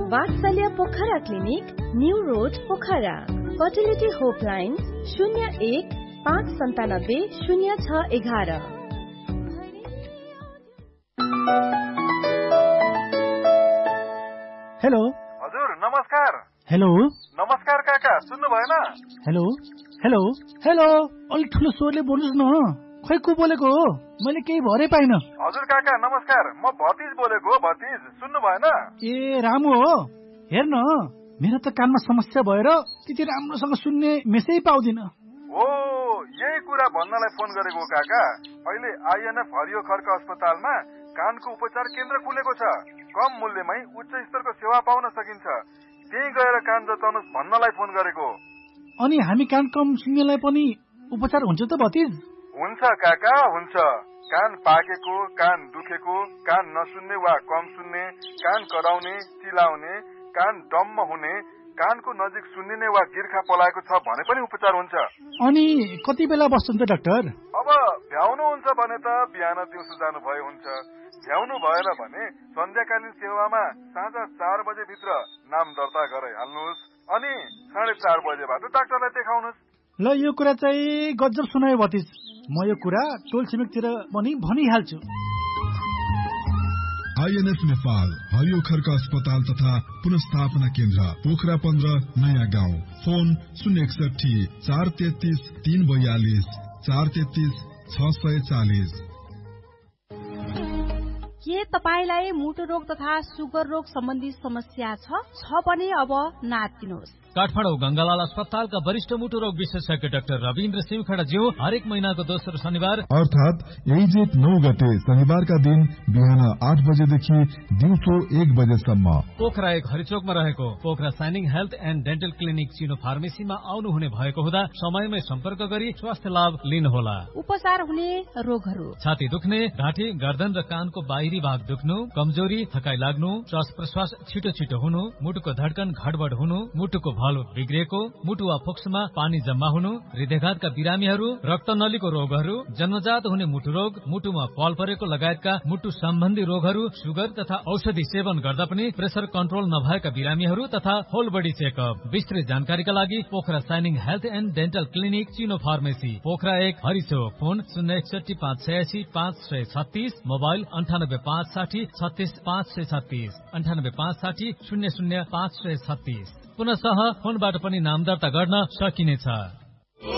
वात्सल्य Pokhara clinic, new road Pokhara. Fertility होपलाइन 01-597-0611। Hello हजुर नमस्कार। हेलो नमस्कार काका, सुन्नु भएन? हेलो हेलो हेलो अलिक ठुलो स्वरले बोल्नुहोस् न। खै को बोलेको हो? मैले केही भरै पाइन। हजुर काका नमस्कार, म भतिज बोलेको हो। भतिज सुन्नु भएन? ए रामु हो। हेर्न मेरो त कानमा समस्या भएर त्यति राम्रोसँग सुन्ने मेसै पाउँदिन। ओ यही कुरा भन्नलाई फोन गरेको काका। अहिले आइएनएफ हरियो खर्क अस्पतालमा कानको उपचार केन्द्र खुलेको छ। कम मूल्यमै उच्च स्तरको सेवा पाउन सकिन्छ। त्यही गएर कान जताउनुहोस् भन्नलाई फोन गरेको। अनि हामी कान कम सुन्नेलाई पनि उपचार हुन्छ त भतिज? हुन्छ काका हुन्छ। कान पाकेको, कान दुखेको, कान नसुन्ने वा कम सुन्ने, कान कराउने, चिलाउने, कान डम्म हुने, कानको नजिक सुन्निने वा गिर्खा पलाएको छ भने पनि उपचार हुन्छ। अनि कति बेला बस्छन् त डाक्टर? अब भ्याउनुहुन्छ भने त बिहान दिउँसो जानु भए हुन्छ। भ्याउनु भएन भने सन्ध्याकालीन सेवामा साँझ 4 बजे भित्र नाम दर्ता गराइहाल्नुहोस्। अनि 4:30 बजेबाट डाक्टरलाई देखाउनुहोस्। ल यो कुरा चाहिँ गजब सुनायो भतिज। म यो कुरा टोल छिमेकतिर पनि भनिहाल्छु। आइएनएफ नेपाल हरियो खर्क अस्पताल तथा पुनर्स्थापना केन्द्र पोखरा 15 नयाँ गाउँ। फोन 061 433 342 433 640। के तपाईलाई मुटु रोग तथा सुगर रोग सम्बन्धी समस्या छ भने अब नातिनुहोस्। काठमाडौँ गंगालाल अस्पतालका वरिष्ठ मुटु रोग विशेषज्ञ डाक्टर रविन्द्र सिमखडाज्यू हरेक महिनाको दोस्रो शनिबार अर्थात 9 गते शनिबारका दिन बिहान 8 बजेदेखि दिउँसो 1 बजेसम्म पोखरा 1 हरिचोकमा रहेको Pokhara shining health and dental clinic चिनो फार्मेसीमा आउनुहुने भएको हुँदा समयमै सम्पर्क गरी स्वास्थ्य लाभ लिनुहोला। उपचार हुने रोगहरू: छाती दुख्ने, घाँटी, गर्दन र कानको बाहिरी भाग दुख्नु, कमजोरी, थकाइ लाग्नु, श्वास प्रश्वास छिटो छिटो हुनु, मुटुको धड्कन घडबड हुनु, मुटुको भालु बिग्रिएको, मुटु वा फोक्सोमा पानी जम्मा हुनु, हृदयघातका बिरामीहरू, रक्तनलीको रोगहरू, जन्मजात हुने मुटु रोग, मुटुमा पाल परेको लगायतका मुटु सम्बन्धी रोगहरू, सुगर तथा औषधि सेवन गर्दा पनि प्रेसर कन्ट्रोल नभएका बिरामीहरू तथा होल बडी चेकअप। विस्तृत जानकारीका लागि Pokhara shining health and dental clinic चिनो फार्मेसी पोखरा 1 हरिचोक। Phone 061 586 536, mobile 98 560 36 536 98 560 00 536। पुनः फोनबाट पनि नाम दर्ता गर्न सकिनेछ।